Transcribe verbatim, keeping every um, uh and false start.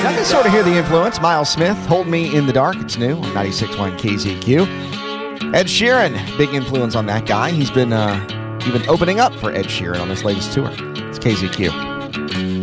I can sort of hear the influence. Miles Smith, Hold Me in the Dark. It's new on ninety-six point one K Z Q. Ed Sheeran, big influence on that guy. He's been uh, even opening up for Ed Sheeran on this latest tour. It's K Z Q.